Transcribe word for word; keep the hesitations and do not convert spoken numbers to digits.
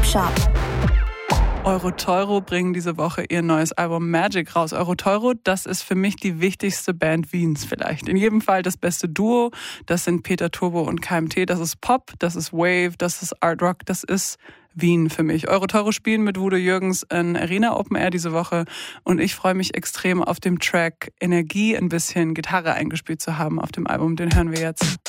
Shop. Euroteuro bringen diese Woche ihr neues Album Magic raus. Euroteuro, das ist für mich die wichtigste Band Wiens vielleicht. In jedem Fall das beste Duo. Das sind Peter Turbo und K M T. Das ist Pop, das ist Wave, das ist Art Rock, das ist Wien für mich. Euroteuro spielen mit Udo Jürgens in Arena Open Air diese Woche und ich freue mich extrem auf dem Track Energie ein bisschen Gitarre eingespielt zu haben auf dem Album. Den hören wir jetzt.